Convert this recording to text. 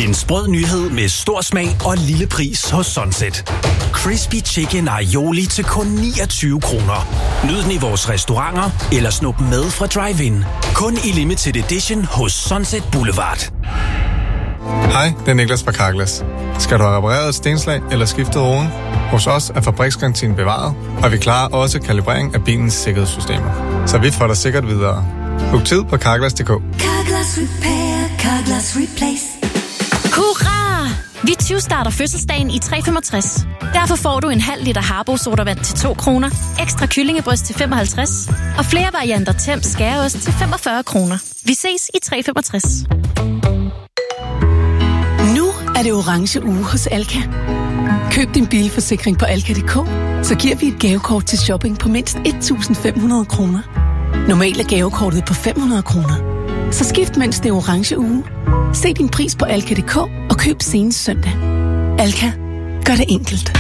En sprød nyhed med stor smag og lille pris hos Sunset. Crispy Chicken Aioli til kun 29 kroner. Nyd den i vores restauranter, eller snup med fra drive-in. Kun i limited edition hos Sunset Boulevard. Hej, det er Niklas fra Carglass. Skal du have repareret et stenslag eller skiftet roden? Hos os er fabriksgarantien bevaret, og vi klarer også kalibrering af bilens sikkerhedssystemer. Så vi får dig sikkert videre. Book tid på Carglass.dk. Carglass Repair, Carglass Replace. Hurra! Vi 20-starter fødselsdagen i 365. Derfor får du en halv liter Harbo sodavand til 2 kroner, ekstra kyllingebryst til 55 og flere varianter Temp skæreost til 45 kroner. Vi ses i 365. Nu er det orange uge hos Alka. Køb din bilforsikring på Alka.dk, så giver vi et gavekort til shopping på mindst 1.500 kroner. Normalt er gavekortet på 500 kroner. Så skift mens det er orange uge. Se din pris på Alka.dk og køb senest søndag. Alka. Gør det enkelt.